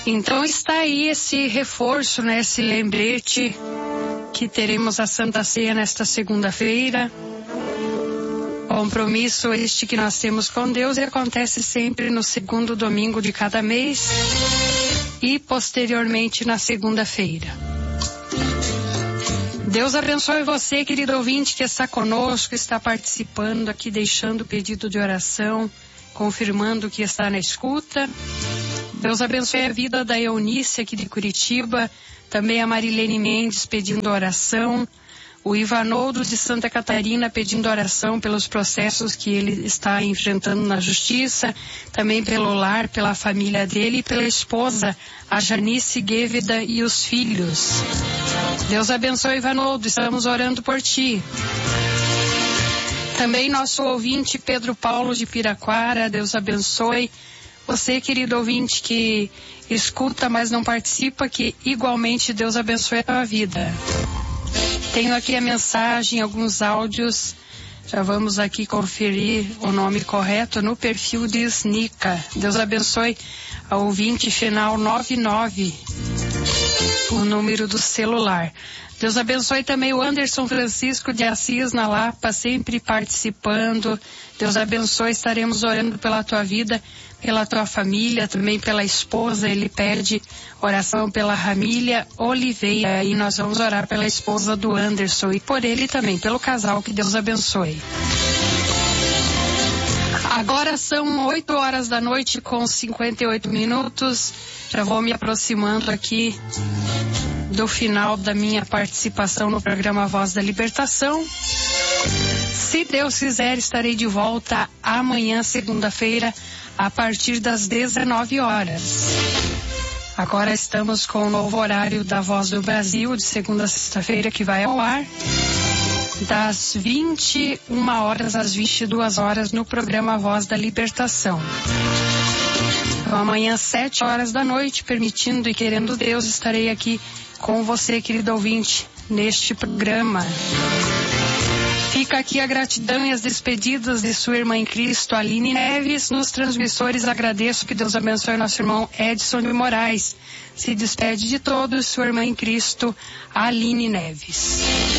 Então está aí esse reforço, né, esse lembrete que teremos a Santa Ceia nesta segunda-feira. Compromisso este que nós temos com Deus e acontece sempre no segundo domingo de cada mês e posteriormente na segunda-feira. Deus abençoe você, querido ouvinte, que está conosco, está participando aqui, deixando o pedido de oração, confirmando que está na escuta. Deus abençoe a vida da Eunice aqui de Curitiba, também a Marilene Mendes pedindo oração, o Ivanoldo de Santa Catarina pedindo oração pelos processos que ele está enfrentando na justiça, também pelo lar, pela família dele e pela esposa, a Janice Guevida e os filhos. Deus abençoe, Ivanoldo, estamos orando por ti. Também nosso ouvinte Pedro Paulo de Piraquara, Deus abençoe. Você, querido ouvinte, que escuta, mas não participa, que igualmente Deus abençoe a tua vida. Tenho aqui a mensagem, alguns áudios. Já vamos aqui conferir o nome correto no perfil de Snica. Deus abençoe a ouvinte final 99, o número do celular. Deus abençoe também o Anderson Francisco de Assis na Lapa, sempre participando. Deus abençoe, estaremos orando pela tua vida, pela tua família, também pela esposa. Ele pede oração pela Ramília Oliveira e nós vamos orar pela esposa do Anderson e por ele também, pelo casal, que Deus abençoe. Agora são 8 horas da noite com 58 minutos. Já vou me aproximando aqui do final da minha participação no programa Voz da Libertação. Se Deus quiser, estarei de volta amanhã, segunda-feira, a partir das 19 horas. Agora estamos com o novo horário da Voz do Brasil, de segunda a sexta-feira, que vai ao ar, das 21 horas às 22 horas, no programa Voz da Libertação. Então, amanhã, 7 horas da noite, permitindo e querendo Deus, estarei aqui com você, querido ouvinte, neste programa. Fica aqui a gratidão e as despedidas de sua irmã em Cristo, Aline Neves. Nos transmissores, agradeço, que Deus abençoe nosso irmão Edson de Moraes. Se despede de todos, sua irmã em Cristo, Aline Neves.